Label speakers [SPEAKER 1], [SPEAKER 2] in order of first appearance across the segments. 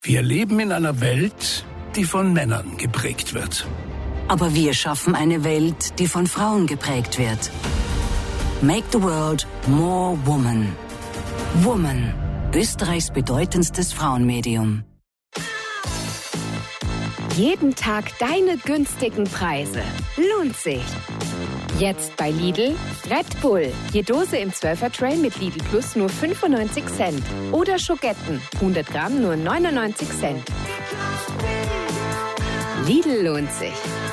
[SPEAKER 1] Wir leben in einer Welt, die von Männern geprägt wird.
[SPEAKER 2] Aber wir schaffen eine Welt, die von Frauen geprägt wird. Make the world more woman. Woman, Österreichs bedeutendstes Frauenmedium.
[SPEAKER 3] Jeden Tag deine günstigen Preise. Lohnt sich. Jetzt bei Lidl Red Bull. Je Dose im 12er-Tray mit Lidl Plus nur 95 Cent. Oder Schogetten, 100 Gramm nur 99 Cent. Lidl lohnt sich.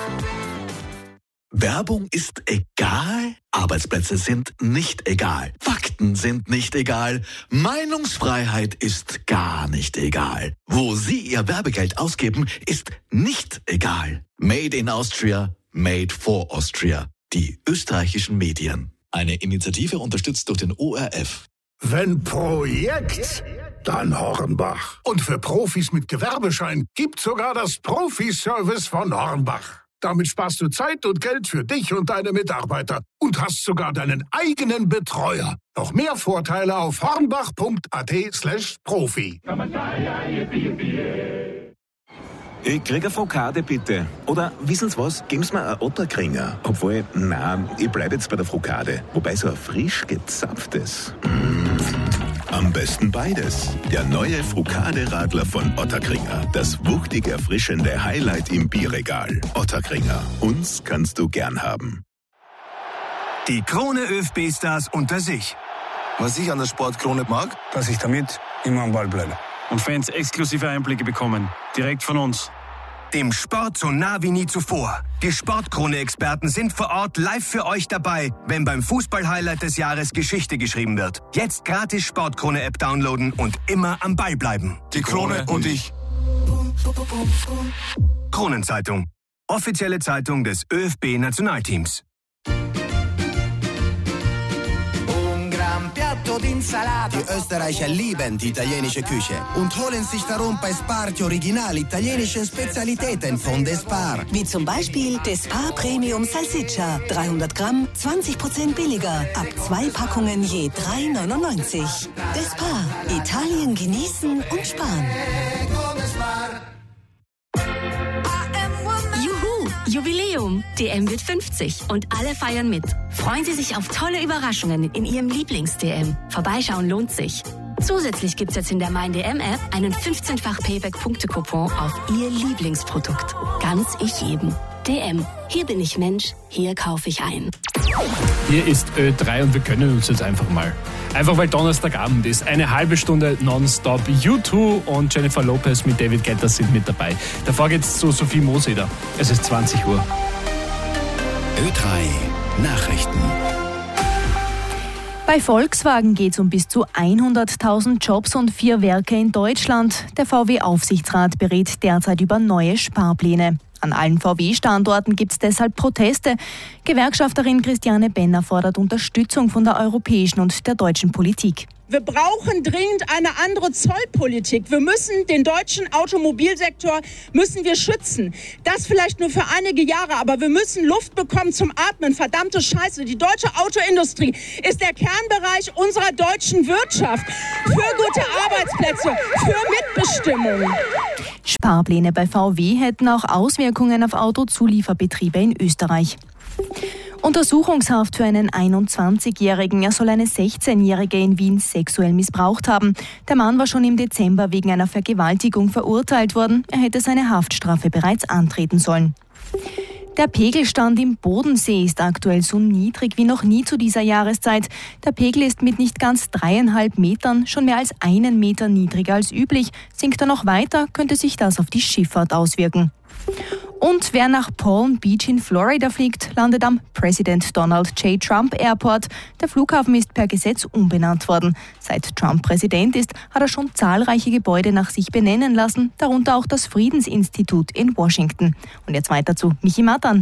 [SPEAKER 4] Werbung ist egal, Arbeitsplätze sind nicht egal, Fakten sind nicht egal, Meinungsfreiheit ist gar nicht egal. Wo Sie Ihr Werbegeld ausgeben, ist nicht egal. Made in Austria, made for Austria. Die österreichischen Medien. Eine Initiative unterstützt durch den ORF.
[SPEAKER 1] Wenn Projekt, dann Hornbach. Und für Profis mit Gewerbeschein gibt's sogar das Profi-Service von Hornbach. Damit sparst du Zeit und Geld für dich und deine Mitarbeiter und hast sogar deinen eigenen Betreuer. Noch mehr Vorteile auf hornbach.at/profi.
[SPEAKER 5] Ich krieg eine Frokade, bitte. Oder, wissen Sie was, geben Sie mir einen Otterkringer. Obwohl, nein, ich bleib jetzt bei der Frokade. Wobei so ein frisch gezapftes.
[SPEAKER 6] Am besten beides. Der neue Frokade-Radler von Otterkringer. Das wuchtig erfrischende Highlight im Bierregal. Otterkringer. Uns kannst du gern haben.
[SPEAKER 7] Die Krone ÖFB-Stars unter sich.
[SPEAKER 8] Was ich an der Sportkrone mag,
[SPEAKER 9] dass ich damit immer am Ball bleibe.
[SPEAKER 10] Und Fans exklusive Einblicke bekommen. Direkt von uns.
[SPEAKER 7] Dem Sport so nah wie nie zuvor. Die Sportkrone-Experten sind vor Ort live für euch dabei, wenn beim Fußball-Highlight des Jahres Geschichte geschrieben wird. Jetzt gratis Sportkrone-App downloaden und immer am Ball bleiben.
[SPEAKER 8] Die Krone und ich.
[SPEAKER 7] Kronenzeitung. Offizielle Zeitung des ÖFB-Nationalteams.
[SPEAKER 11] Die Österreicher lieben die italienische Küche und holen sich darum bei Spar die original italienischen Spezialitäten von Despar.
[SPEAKER 12] Wie zum Beispiel Despar Premium Salsiccia. 300 Gramm, 20% billiger. Ab 2 Packungen je 3,99. Despar. Italien genießen und sparen.
[SPEAKER 13] Jubiläum. DM wird 50 und alle feiern mit. Freuen Sie sich auf tolle Überraschungen in Ihrem Lieblings-DM. Vorbeischauen lohnt sich. Zusätzlich gibt's jetzt in der Mein-DM-App einen 15-fach Payback-Punkte-Coupon auf Ihr Lieblingsprodukt. Ganz ich jedem. DM. Hier bin ich Mensch, hier kaufe ich ein.
[SPEAKER 14] Hier ist Ö3 und wir gönnen uns jetzt einfach mal. Einfach weil Donnerstagabend ist. Eine halbe Stunde nonstop. U2 und Jennifer Lopez mit David Guetta sind mit dabei. Davor geht's zu Sophie Moseder. Es ist 20 Uhr.
[SPEAKER 6] Ö3 Nachrichten.
[SPEAKER 15] Bei Volkswagen geht es um bis zu 100.000 Jobs und 4 Werke in Deutschland. Der VW-Aufsichtsrat berät derzeit über neue Sparpläne. An allen VW-Standorten gibt es deshalb Proteste. Gewerkschafterin Christiane Benner fordert Unterstützung von der europäischen und der deutschen Politik.
[SPEAKER 16] Wir brauchen dringend eine andere Zollpolitik. Wir müssen den deutschen Automobilsektor schützen. Das vielleicht nur für einige Jahre, aber wir müssen Luft bekommen zum Atmen. Verdammte Scheiße, die deutsche Autoindustrie ist der Kernbereich unserer deutschen Wirtschaft. Für gute Arbeitsplätze, für Mitbestimmung.
[SPEAKER 15] Sparpläne bei VW hätten auch Auswirkungen auf Autozulieferbetriebe in Österreich. Untersuchungshaft für einen 21-Jährigen. Er soll eine 16-Jährige in Wien sexuell missbraucht haben. Der Mann war schon im Dezember wegen einer Vergewaltigung verurteilt worden. Er hätte seine Haftstrafe bereits antreten sollen. Der Pegelstand im Bodensee ist aktuell so niedrig wie noch nie zu dieser Jahreszeit. Der Pegel ist mit nicht ganz 3,5 Metern schon mehr als 1 Meter niedriger als üblich. Sinkt er noch weiter, könnte sich das auf die Schifffahrt auswirken. Und wer nach Palm Beach in Florida fliegt, landet am President Donald J. Trump Airport. Der Flughafen ist per Gesetz umbenannt worden. Seit Trump Präsident ist, hat er schon zahlreiche Gebäude nach sich benennen lassen, darunter auch das Friedensinstitut in Washington. Und jetzt weiter zu Michi Matan.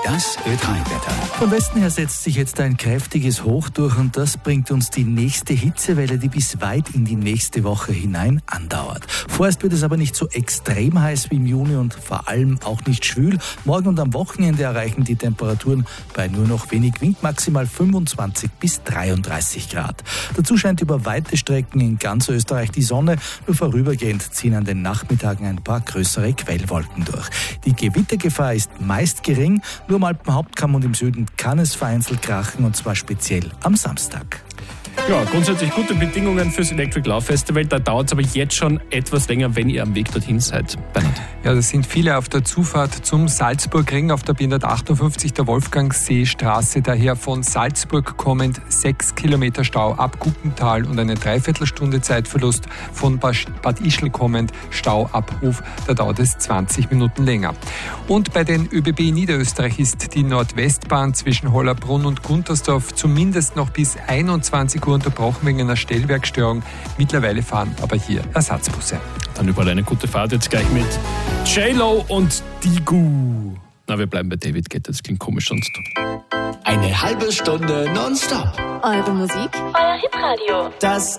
[SPEAKER 4] Das Ö3-Wetter.
[SPEAKER 17] Vom Westen her setzt sich jetzt ein kräftiges Hoch durch und das bringt uns die nächste Hitzewelle, die bis weit in die nächste Woche hinein andauert. Vorerst wird es aber nicht so extrem heiß wie im Juni und vor allem auch nicht schwül. Morgen und am Wochenende erreichen die Temperaturen bei nur noch wenig Wind maximal 25 bis 33 Grad. Dazu scheint über weite Strecken in ganz Österreich die Sonne, nur vorübergehend ziehen an den Nachmittagen ein paar größere Quellwolken durch. Die Gewittergefahr ist meist gering, nur im Alpenhauptkamm und im Süden kann es vereinzelt krachen und zwar speziell am Samstag.
[SPEAKER 14] Ja, grundsätzlich gute Bedingungen fürs Electric Love Festival. Da dauert es aber jetzt schon etwas länger, wenn ihr am Weg dorthin seid. Bernhard.
[SPEAKER 18] Ja, das sind viele auf der Zufahrt zum Salzburgring auf der B158 der Wolfgangseestraße. Daher von Salzburg kommend 6 Kilometer Stau ab Guggental und eine Dreiviertelstunde Zeitverlust von Bad Ischl kommend Stau ab Hof. Da dauert es 20 Minuten länger. Und bei den ÖBB Niederösterreich ist die Nordwestbahn zwischen Hollerbrunn und Guntersdorf zumindest noch bis 21 Uhr unterbrochen wegen einer Stellwerkstörung. Mittlerweile fahren aber hier Ersatzbusse.
[SPEAKER 14] Dann überall eine gute Fahrt jetzt gleich mit J-Lo und Digu. Na, wir bleiben bei David Guetta, das klingt komisch sonst.
[SPEAKER 4] Eine halbe Stunde nonstop.
[SPEAKER 19] Eure Musik, euer Hitradio.
[SPEAKER 4] Das